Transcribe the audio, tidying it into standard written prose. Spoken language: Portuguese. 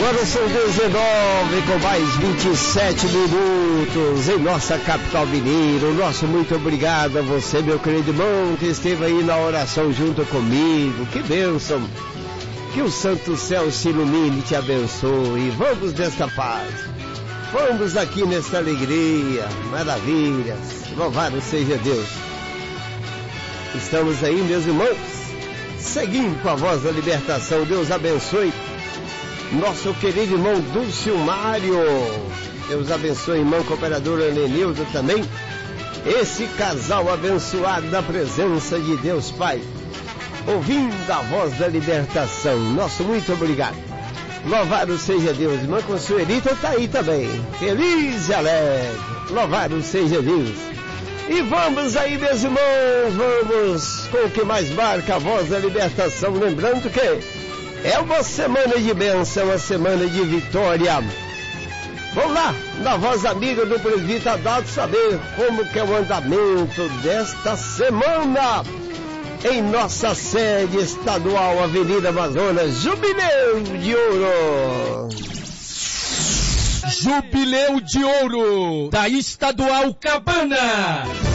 Agora são 19 com mais 27 minutos em nossa capital mineira. Nosso muito obrigado a você, meu querido irmão, que esteve aí na oração junto comigo. Que bênção! Que o santo céu se ilumine e te abençoe. Vamos nesta paz. Vamos aqui nesta alegria. Maravilhas. Louvado seja Deus. Estamos aí, meus irmãos, seguindo com a voz da libertação. Deus abençoe nosso querido irmão Dulcio Mário. Deus abençoe, irmão cooperadora Lenildo também. Esse casal abençoado da presença de Deus Pai, ouvindo a voz da libertação. Nosso muito obrigado. Louvado seja Deus. Irmã Consuelita está aí também, feliz e alegre. Louvado seja Deus. E vamos aí, meus irmãos, vamos com o que mais marca a voz da libertação. Lembrando que é uma semana de bênção, uma semana de vitória. Vamos lá, na voz amiga do presbítero Adalto, saber como que é o andamento desta semana em nossa sede estadual, Avenida Amazonas, Jubileu de Ouro. Jubileu de Ouro da Estadual Cabana.